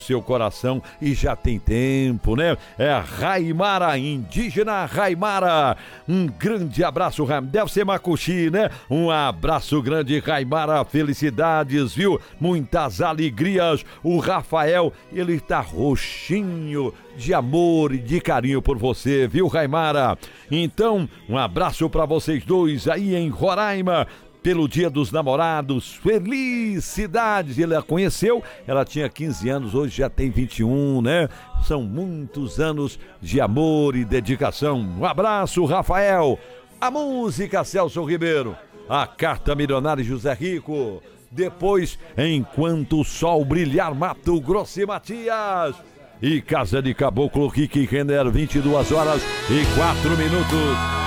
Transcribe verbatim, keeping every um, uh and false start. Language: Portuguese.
seu coração e já tem tempo, né? É Raimara, indígena Raimara. Um grande abraço, Raimara. Deve ser Macuxi, né? Um abraço grande, Raimara. Felicidades, viu? Muitas alegrias. O Rafael, ele tá roxinho de amor e de carinho por você, viu, Raimara? Então, um abraço pra vocês dois aí em Roraima. Pelo Dia dos Namorados, felicidades, ele a conheceu, ela tinha quinze anos, hoje já tem vinte e um, né? São muitos anos de amor e dedicação. Um abraço, Rafael. A música, Celso Ribeiro, a carta milionária José Rico, depois Enquanto o Sol Brilhar, Mato Grosso e Matias, e Casa de Caboclo, Kiki Renner, vinte e duas horas e quatro minutos.